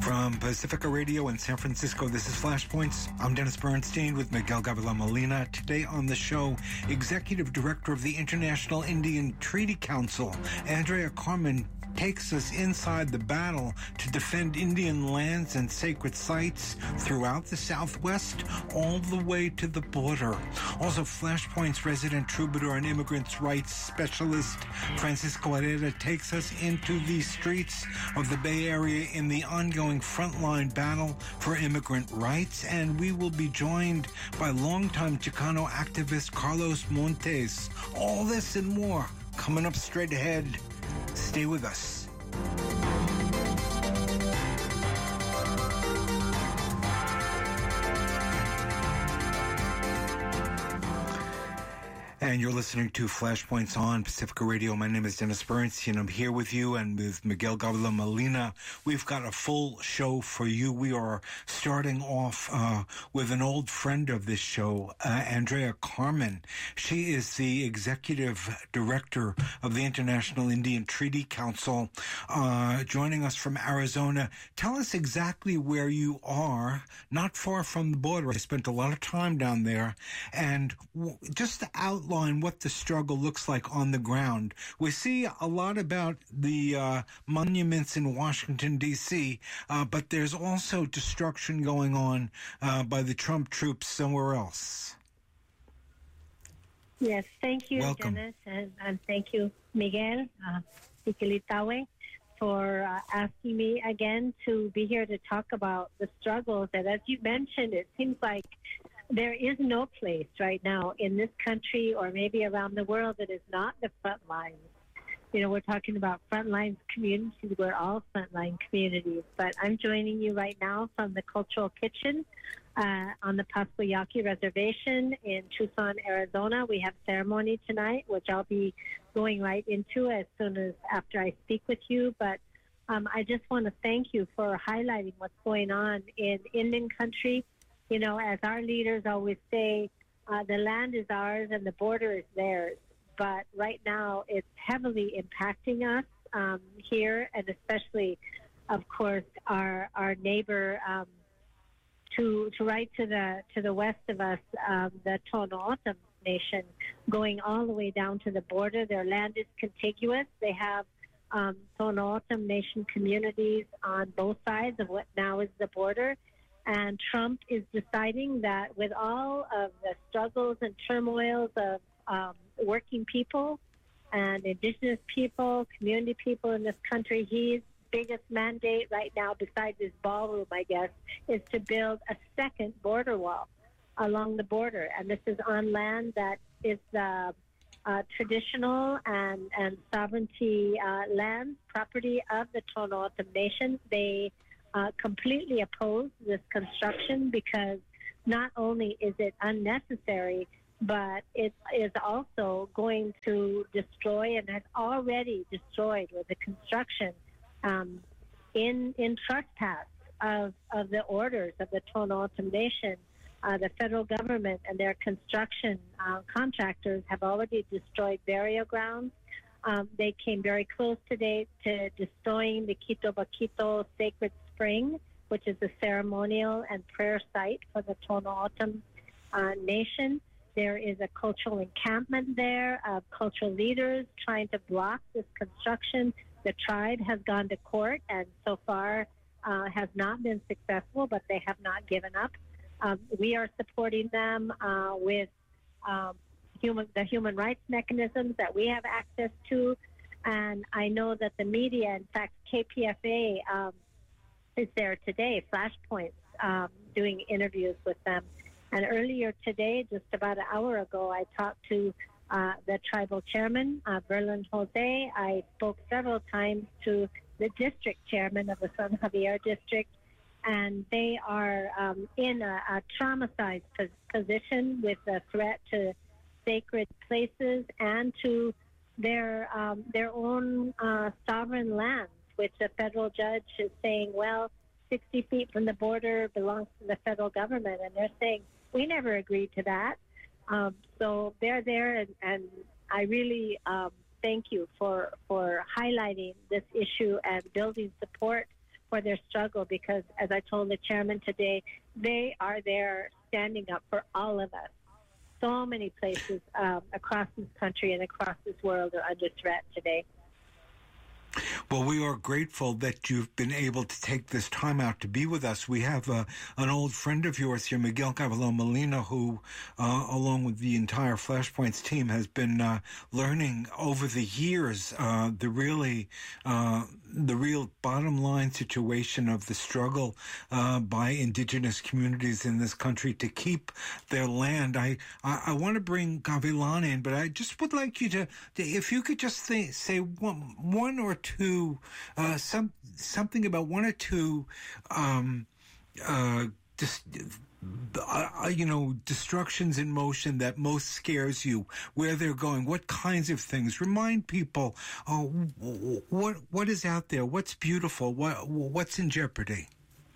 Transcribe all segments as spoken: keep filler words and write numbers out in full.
From Pacifica Radio in San Francisco, this is Flashpoints. I'm Dennis Bernstein with Miguel Gabriela Molina. Today on the show, Executive Director of the International Indian Treaty Council, Andrea Carmen, takes us inside the battle to defend Indian lands and sacred sites throughout the Southwest, all the way to the border. Also, Flashpoint's resident troubadour and immigrants' rights specialist, Francisco Herrera, takes us into the streets of the Bay Area in the ongoing frontline battle for immigrant rights, and we will be joined by longtime Chicano activist Carlos Montes. All this and more coming up straight ahead. Stay with us. And you're listening to Flashpoints on Pacifica Radio. My name is Dennis Bernstein. I'm here with you and with Miguel Gabriela Molina. We've got a full show for you. We are starting off uh, with an old friend of this show, uh, Andrea Carmen. She is the Executive Director of the International Indian Treaty Council, uh, joining us from Arizona. Tell us exactly where you are, not far from the border. I spent a lot of time down there, and w- just to outline what the struggle looks like on the ground. We see a lot about the uh, monuments in Washington, D C, uh, but there's also destruction going on uh, by the Trump troops somewhere else. Yes, thank you, Welcome. Dennis, and, and thank you, Miguel uh, Iquilitawe, for uh, asking me again to be here to talk about the struggles. And as you mentioned, it seems like there is no place right now in this country or maybe around the world that is not the front lines. You know, we're talking about frontline communities. We're all frontline communities. But I'm joining you right now from the Cultural Kitchen uh, on the Pascua Yaqui Reservation in Tucson, Arizona. We have ceremony tonight, which I'll be going right into as soon as after I speak with you. But um, I just want to thank you for highlighting what's going on in Indian country. You know, as our leaders always say, uh, the land is ours and the border is theirs. But right now, it's heavily impacting us um, here, and especially, of course, our our neighbor um, to to right to the to the west of us, um, the Tohono O'odham Nation, going all the way down to the border. Their land is contiguous. They have um, Tohono O'odham Nation communities on both sides of what now is the border. And Trump is deciding that with all of the struggles and turmoils of um, working people and indigenous people, community people in this country, his biggest mandate right now, besides his ballroom, I guess, is to build a second border wall along the border. And this is on land that is uh, uh, traditional and, and sovereignty uh, land, property of the Tohono O'odham Nation. They Uh, completely oppose this construction because not only is it unnecessary, but it is also going to destroy and has already destroyed with the construction um, in in trespass of, of the orders of the Tohono O'odham Nation. Uh, the federal government and their construction uh, contractors have already destroyed burial grounds. Um, they came very close today to destroying the Quito Baquito Sacred Spring, which is a ceremonial and prayer site for the Tohono O'odham uh, Nation. There is a cultural encampment there of cultural leaders trying to block this construction. The tribe has gone to court and so far uh, has not been successful, but they have not given up. Um, we are supporting them uh, with um, human, the human rights mechanisms that we have access to. And I know that the media, in fact, K P F A, um, is there today, Flashpoints, um, doing interviews with them. And earlier today, just about an hour ago, I talked to uh, the tribal chairman, uh, Berlin Jose. I spoke several times to the district chairman of the San Javier district, and they are um, in a, a traumatized position with a threat to sacred places and to their um, their own uh, sovereign lands, which a federal judge is saying, well, sixty feet from the border belongs to the federal government. And they're saying, we never agreed to that. Um, so they're there, and, and I really um, thank you for, for highlighting this issue and building support for their struggle because, as I told the chairman today, they are there standing up for all of us. So many places um, across this country and across this world are under threat today. Well, we are grateful that you've been able to take this time out to be with us. We have uh, an old friend of yours here, Miguel Gavilon Molina, who, uh, along with the entire Flashpoints team, has been uh, learning over the years uh, the really uh, the real bottom line situation of the struggle uh, by indigenous communities in this country to keep their land. I I, I want to bring Gavilon in, but I just would like you to, to if you could just say, say one, one or two, uh, some something about one or two, um, uh, dis, uh, you know, destructions in motion that most scares you, where they're going, what kinds of things. Remind people, oh, what what is out there, what's beautiful, what what's in jeopardy.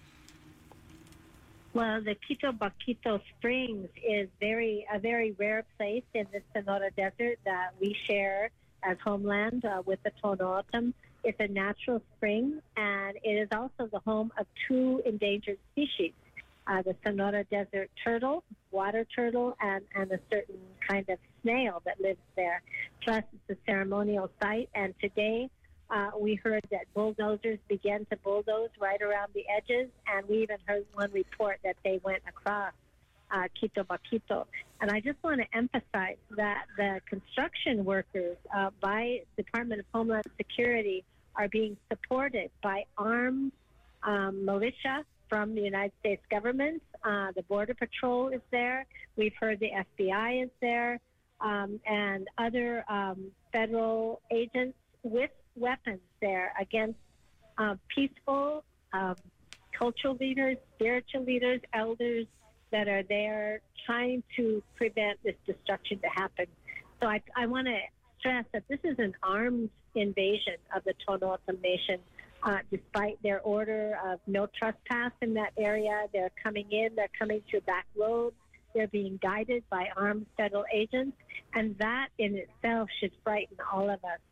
Well, the Quito Baquito Springs is very a very rare place in the Sonora Desert that we share as homeland uh, with the Tohono O'odham. It's a natural spring, and it is also the home of two endangered species, uh, the Sonora Desert turtle, water turtle, and, and a certain kind of snail that lives there. Plus, it's a ceremonial site, and today uh, we heard that bulldozers began to bulldoze right around the edges, and we even heard one report that they went across Uh, Quito Baquito. And I just want to emphasize that the construction workers uh, by Department of Homeland Security are being supported by armed um, militia from the United States government. Uh, the Border Patrol is there. We've heard the F B I is there, um, and other um, federal agents with weapons there against uh, peaceful um, cultural leaders, spiritual leaders, elders, that are there trying to prevent this destruction to happen. So I, I want to stress that this is an armed invasion of the Tohono O'odham Nation. Uh, despite their order of no trespass in that area, they're coming in, they're coming through back roads, they're being guided by armed federal agents, and that in itself should frighten all of us.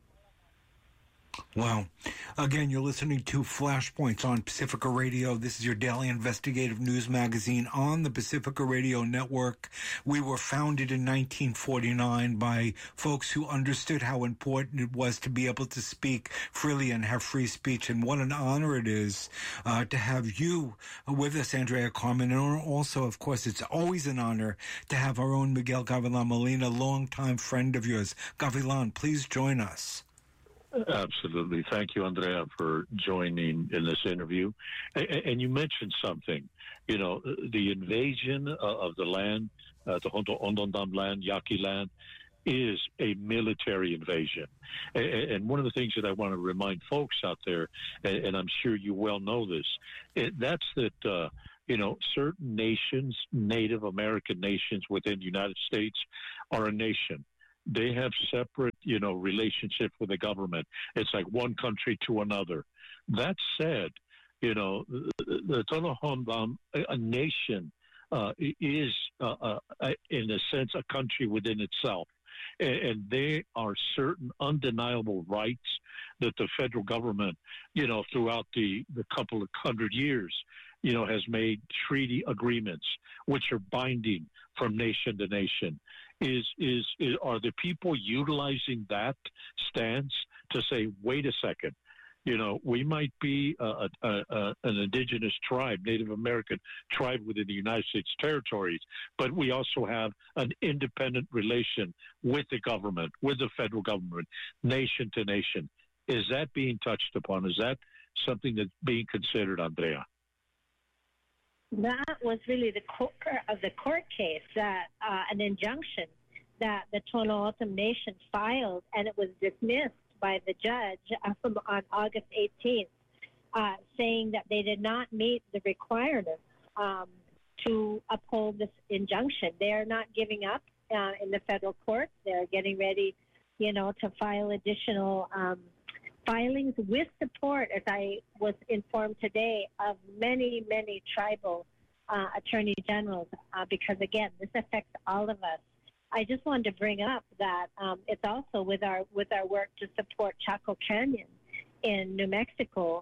Wow. Again, you're listening to Flashpoints on Pacifica Radio. This is your daily investigative news magazine on the Pacifica Radio Network. We were founded in nineteen forty-nine by folks who understood how important it was to be able to speak freely and have free speech. And what an honor it is uh, to have you with us, Andrea Carmen. And also, of course, it's always an honor to have our own Miguel Gavilon Molina, longtime friend of yours. Gavilon, please join us. Absolutely. Thank you, Andrea, for joining in this interview. And you mentioned something, you know, the invasion of the land, uh, the Tohono O'odham land, Yaqui land, is a military invasion. And one of the things that I want to remind folks out there, and I'm sure you well know this, that's that, uh, you know, certain nations, Native American nations within the United States, are a nation. They have separate, you know, relationships with the government. It's like one country to another. That said, you know, the, the Tohono O'odham, a nation, uh, is, uh, uh, in a sense, a country within itself. And, and there are certain undeniable rights that the federal government, you know, throughout the, the couple of hundred years, you know, has made treaty agreements, which are binding from nation to nation. Is, is is are the people utilizing that stance to say, wait a second, you know, we might be a, a, a, an indigenous tribe, Native American tribe within the United States territories, but we also have an independent relation with the government, with the federal government, nation to nation. Is that being touched upon? Is that something that's being considered, Andrea? That was really the core of the court case, that uh, an injunction that the Tohono O'odham Nation filed, and it was dismissed by the judge uh, on August eighteenth, uh, saying that they did not meet the requirements um, to uphold this injunction. They are not giving up uh, in the federal court. They're getting ready, you know, to file additional um, filings with support, as I was informed today, of many, many tribal uh, attorney generals, uh, because, again, this affects all of us. I just wanted to bring up that um, it's also with our with our work to support Chaco Canyon in New Mexico.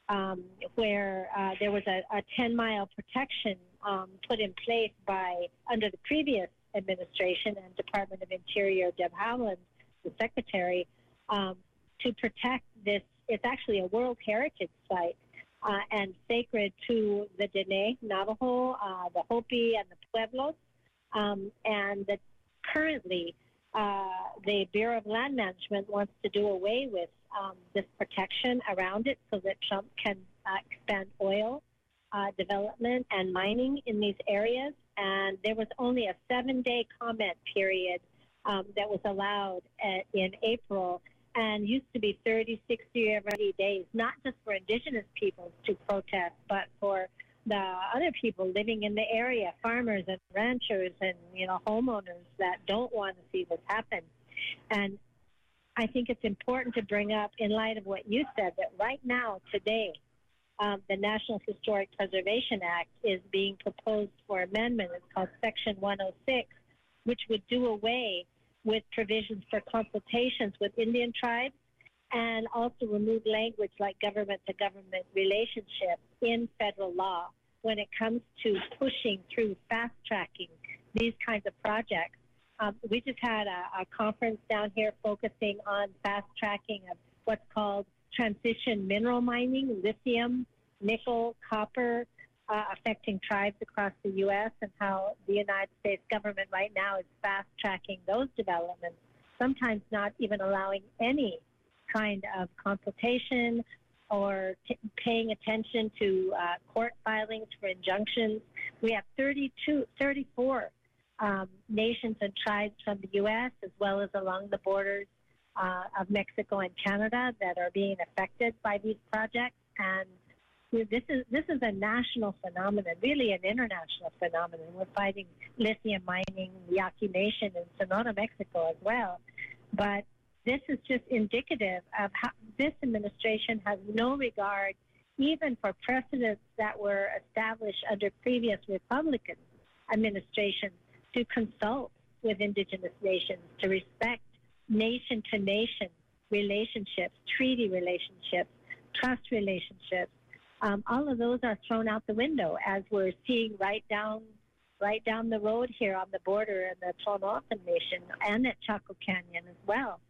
um, where uh, there was a, a ten-mile protection um, put in place by under the previous administration and Department of Interior, Deb Haaland, the secretary, um, to protect this. It's actually a World Heritage Site uh, and sacred to the Dene, Navajo, uh, the Hopi, and the Pueblos. Um, and that currently uh, the Bureau of Land Management wants to do away with um, this protection around it so that Trump can uh, expand oil uh, development and mining in these areas. And there was only a seven-day comment period um, that was allowed at, in April, and used to be thirty, sixty, or seventy days, not just for indigenous peoples to protest, but for the other people living in the area, farmers and ranchers and, you know, homeowners that don't want to see this happen. And I think it's important to bring up, in light of what you said, that right now, today, um, the National Historic Preservation Act is being proposed for amendment. It's called Section one oh six, which would do away with provisions for consultations with Indian tribes and also remove language like government-to-government relationships in federal law when it comes to pushing through fast-tracking these kinds of projects. Um, we just had a, a conference down here focusing on fast-tracking of what's called transition mineral mining, lithium, nickel, copper, uh, affecting tribes across the U S, and how the United States government right now is fast-tracking those developments, sometimes not even allowing any kind of consultation or t- paying attention to uh, court filings for injunctions. We have thirty-two, thirty-four um, nations and tribes from the U S as well as along the borders uh, of Mexico and Canada that are being affected by these projects. And this is this is a national phenomenon, really an international phenomenon. We're fighting lithium mining, the Yaqui Nation in Sonora, Mexico as well. But this is just indicative of how this administration has no regard even for precedents that were established under previous Republican administrations to consult with indigenous nations, to respect nation-to-nation relationships, treaty relationships, trust relationships. Um, all of those are thrown out the window, as we're seeing right down right down the road here on the border in the Tohono-O'odham Nation and at Chaco Canyon as well.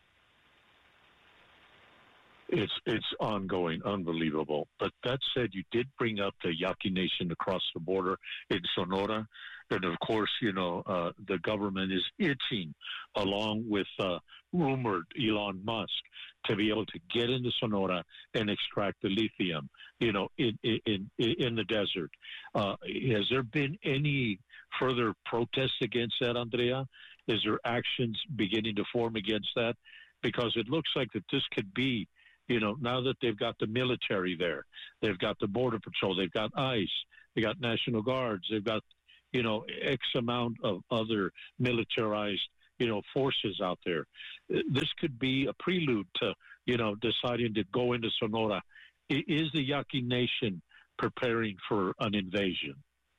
It's it's ongoing, unbelievable. But that said, you did bring up the Yaqui Nation across the border in Sonora. And, of course, you know, uh, the government is itching, along with uh, rumored Elon Musk, to be able to get into Sonora and extract the lithium, you know, in in, in the desert. Uh, has there been any further protests against that, Andrea? Is there actions beginning to form against that? Because it looks like that this could be, you know, now that they've got the military there, they've got the Border Patrol, they've got ICE, they got National Guards, they've got, you know, X amount of other militarized, you know, forces out there. This could be a prelude to, you know, deciding to go into Sonora. Is the Yaqui Nation preparing for an invasion?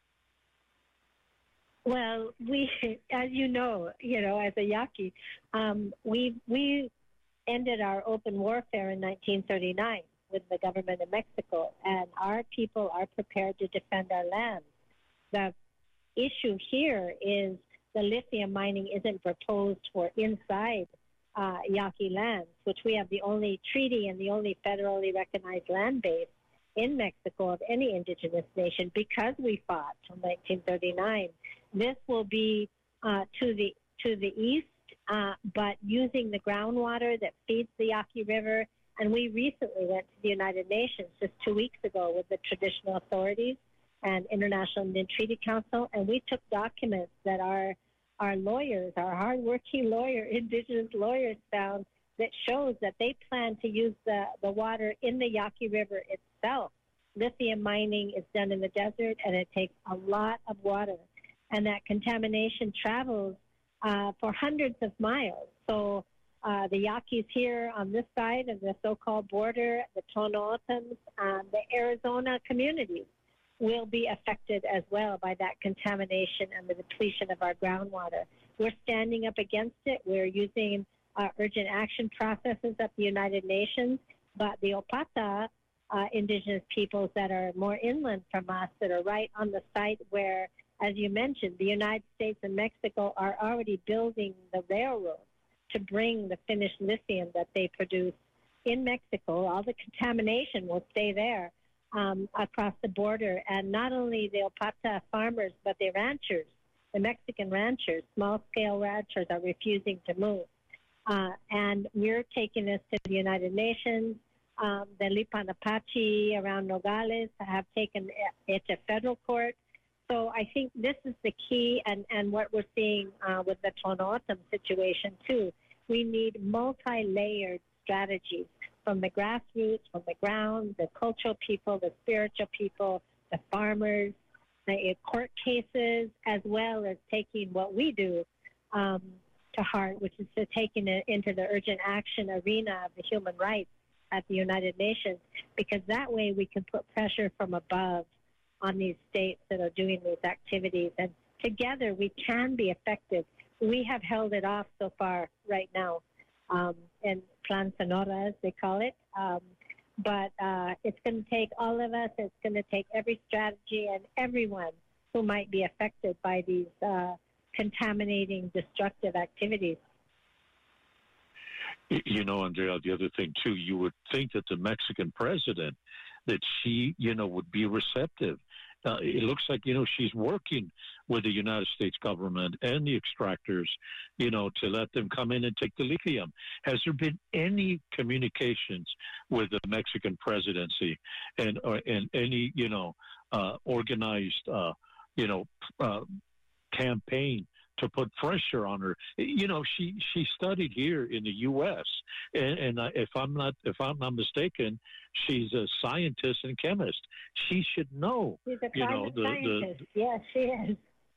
Well, we, as you know, you know, as a Yaqui, um, we we ended our open warfare in nineteen thirty-nine with the government of Mexico, and our people are prepared to defend our land. The issue here is the lithium mining isn't proposed for inside uh, Yaqui lands, which we have the only treaty and the only federally recognized land base in Mexico of any indigenous nation because we fought till nineteen thirty-nine. This will be uh, to the to the east, uh, but using the groundwater that feeds the Yaqui River. And we recently went to the United Nations just two weeks ago with the traditional authorities and International Indian Treaty Council, and we took documents that our our lawyers, our hardworking lawyer, indigenous lawyers found that shows that they plan to use the, the water in the Yaqui River itself. Lithium mining is done in the desert, and it takes a lot of water, and that contamination travels uh, for hundreds of miles. So uh, the Yaquis here on this side of the so-called border, the Tohono-O'odhams, um, the Arizona communities, will be affected as well by that contamination and the depletion of our groundwater. We're standing up against it. We're using uh, urgent action processes at the United Nations, but the O P A T A uh, indigenous peoples that are more inland from us, that are right on the site where, as you mentioned, the United States and Mexico are already building the railroad to bring the finished lithium that they produce in Mexico. All the contamination will stay there um, across the border. And not only the Opata farmers, but the ranchers, the Mexican ranchers, small-scale ranchers are refusing to move. Uh, and we're taking this to the United Nations. Um, the Lipan Apache around Nogales have taken it to federal court. So I think this is the key, and, and what we're seeing uh, with the Tohono O'odham situation, too. We need multi-layered strategies from the grassroots, from the ground, the cultural people, the spiritual people, the farmers, the court cases, as well as taking what we do um, to heart, which is to taking it into the urgent action arena of the human rights at the United Nations, because that way we can put pressure from above on these states that are doing these activities. And together we can be effective. We have held it off so far right now, um, in Plan Sonora, as they call it. Um, but uh, it's going to take all of us. It's going to take every strategy and everyone who might be affected by these uh, contaminating, destructive activities. You know, Andrea, the other thing, too, you would think that the Mexican president, that she, you know, would be receptive. Uh, it looks like, you know, she's working with the United States government and the extractors, you know, to let them come in and take the lithium. Has there been any communications with the Mexican presidency and, or, and any, you know, uh, organized, uh, you know, uh, campaign to put pressure on her? You know, she she studied here in the U S and, and I, if I'm not if I'm not mistaken, she's a scientist and chemist. She should know. She's a you know, the, scientist. the Yes, she is.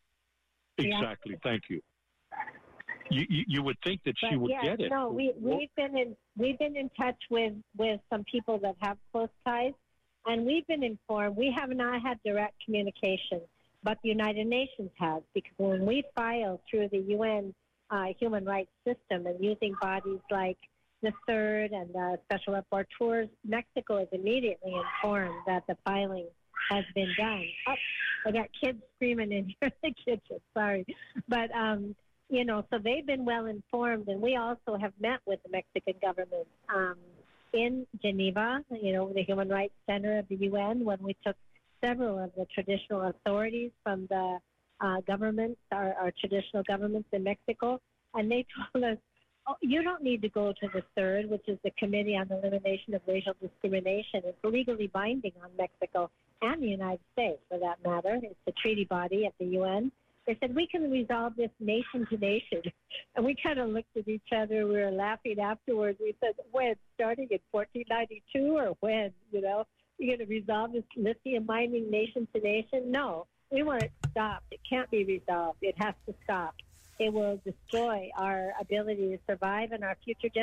Exactly. Yeah. Thank you. You, you. you would think that but she would yes, get it. No, we we've been in we've been in touch with, with some people that have close ties, and we've been informed. We have not had direct communication, but the United Nations has, because when we file through the U N uh, human rights system and using bodies like the Third and the Special Rapporteurs, Mexico is immediately informed that the filing has been done. Oh, I got kids screaming in here in the kitchen, sorry. But, um, you know, so they've been well informed, and we also have met with the Mexican government um, in Geneva, you know, the Human Rights Center of the U N, when we took several of the traditional authorities from the uh, governments, our, our traditional governments in Mexico, and they told us, oh, you don't need to go to the Third, which is the Committee on the Elimination of Racial Discrimination. It's legally binding on Mexico and the United States, for that matter. It's the treaty body at the U N. They said, we can resolve this nation to nation. And we kind of looked at each other. We were laughing afterwards. We said, when? Starting in fourteen ninety-two or when, you know? You're going to resolve this lithium mining nation to nation? No, we want it stopped. It can't be resolved. It has to stop. It will destroy our ability to survive and our future generations.